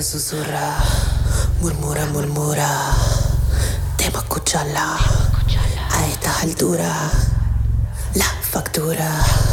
susurra, murmura, murmura. Debo escucharla a estas alturas. La factura